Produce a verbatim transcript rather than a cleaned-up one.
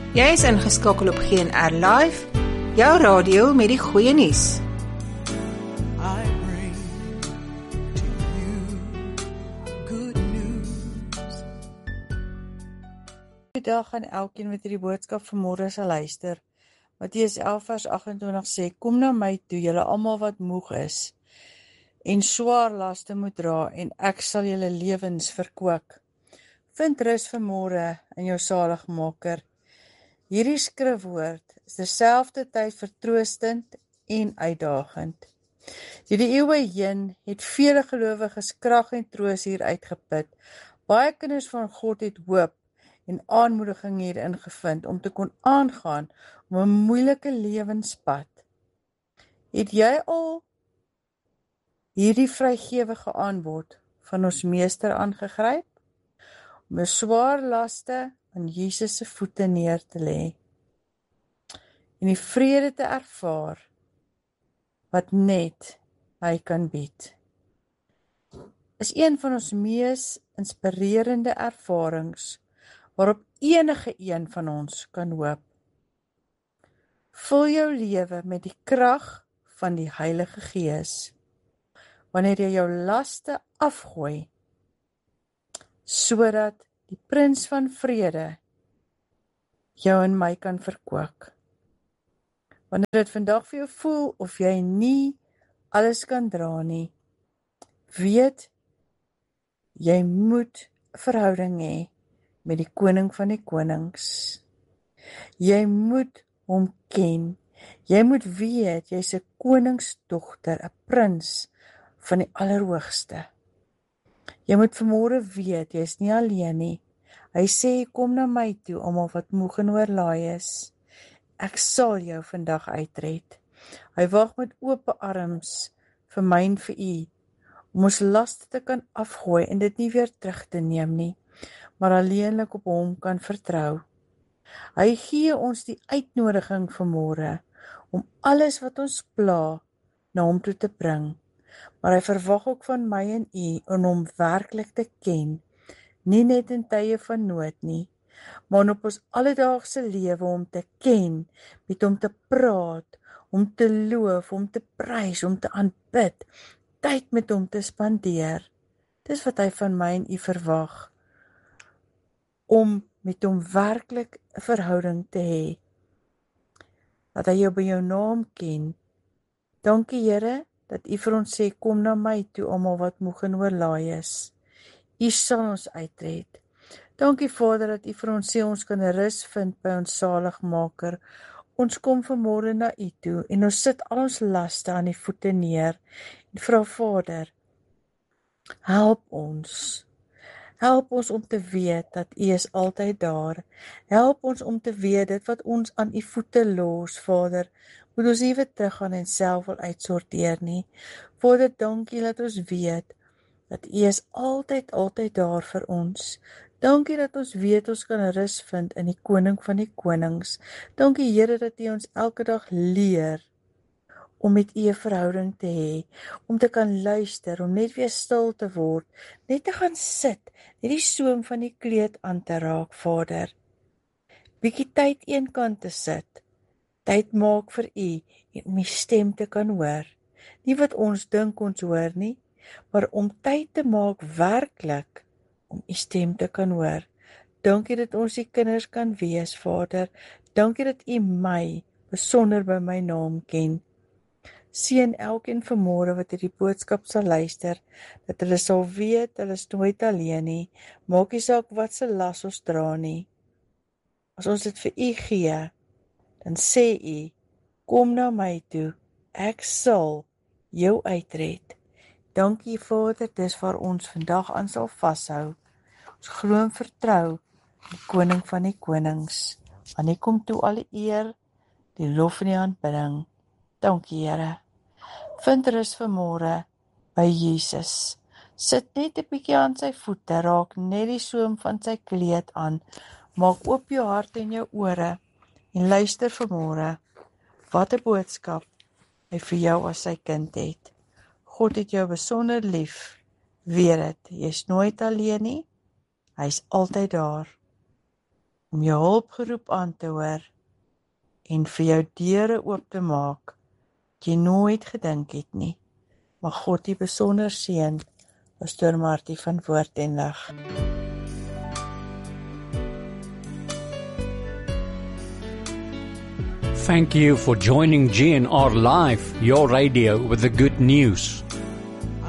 Jy is ingeskakel op G N R Live, jou radio met die goeie nuus. I bring to you good news. Goeiedag aan elkeen wat hierdie boodskap vanmôre sal luister. Matteus elf vers agt-en-twintig sê, kom na my toe, julle almal wat moeg is en swaar laste moet dra, en ek sal julle lewens verkoop. Vind rus vanmôre in jou saligmaker. Hierdie skrifwoord is terselfdertyd vertroostend en uitdagend. Deur die eeue heen het vele gelowiges krag en troos hier uitgeput. Baie kinders van God het hoop en aanmoediging hierin gevind om te kon aangaan om 'n moeilike lewenspad. Het jy al hierdie vrygewige aanbod van ons meester aangegryp? Om 'n swaar laste aan Jesus se voete neer te lê en die vrede te ervaar wat net hy kan bied. Is een van ons mees inspirerende ervarings waarop enige een van ons kan hoop. Vul jou lewe met die krag van die Heilige Gees wanneer jy jou laste afgooi, sodat die Prins van Vrede jou en my kan verkoop. Wanneer dit vandag vir jou voel of jy nie alles kan dra nie, weet jy moet 'n verhouding hê met die Koning van die Konings. Jy moet hom ken. Jy moet weet jy's 'n koningsdogter, 'n prins van die Allerhoogste. Jy moet vanmôre weet, jy is nie alleen nie. Hy sê, kom na my toe, almal wat moeg en oorlaai is. Ek sal jou vandag uitred. Hy wag met oop arms vir my en vir u, om ons laste te kan afgooi en dit nie weer terug te neem nie, maar alleenlik op hom kan vertrou. Hy gee ons die uitnodiging vanmôre, om alles wat ons pla, na hom toe te bring. Maar hy verwag ook van my en u om hom werklik te ken, nie net in tye van nood nie, maar op ons alledaagse lewe om te ken, met hom te praat, om te loof, om te prys, om te aanbid, tyd met hom te spandeer. Dis wat hy van my en u verwag, om met hom werklik 'n verhouding te hê, dat hy jou by jou naam ken. Dankie Here, dat u vir ons sê, kom na my toe, almal wat moeg en oorlaai is. U sal ons uitred. Dankie Vader, dat u vir ons sê, ons kan rus vind by ons Saligmaker. Ons kom vanmôre na u toe, en ons sit al ons laste aan die voete neer, en vra Vader, help ons. Help ons om te weet, dat u is altyd daar. Help ons om te weet, dit wat ons aan u voete los, Vader, moet ons nie weer teruggaan en self wil uitsorteer nie. Vader, dankie dat ons weet, dat u is altyd, altyd daar vir ons. Dankie dat ons weet, ons kan rus vind in die Koning van die Konings. Dankie Here, dat u ons elke dag leer, om met u 'n verhouding te hê, om te kan luister, om net weer stil te word, net te gaan sit, net die soem van die kleed aan te raak, Vader. Bietjie tyd eenkant te sit, tyd maak vir u, en om die stem te kan hoor. Nie wat ons dink ons hoor nie, maar om tyd te maak werklik, om u stem te kan hoor. Dankie dat ons die kinders kan wees, Vader. Dankie dat u my besonder by my naam ken. Seën elkeen vanmôre wat hierdie boodskap sal luister, dat hulle sal weet, hulle is nooit alleen nie, maak nie saak wat se las ons dra nie. As ons dit vir u gee, dan sê u, kom na my toe, ek sal jou uitred. Dankie Vader, dis waar ons vandag aan sal vashou. Ons glo en vertrou, die Koning van die Konings. Aan U kom toe alle eer, die lof en die aanbidding. Dankie Here. Vind rus vanmôre by Jesus. Sit net 'n bietjie aan sy voete, raak net die soem van sy kleed aan. Maak oop jou hart en jou ore en luister vanmôre. Wat 'n boodskap hy vir jou as sy kind het. God het jou besonder lief. Weet dit, jy is nooit alleen nie. Hy is altyd daar. om jou hulpgeroep aan te hoor en vir jou deure oop te maak wat jy nooit gedink het nie. Mag God die besonder seën, Pastoor Martie van Woord en Lig. Thank you for joining G N R Live, your radio with the good news.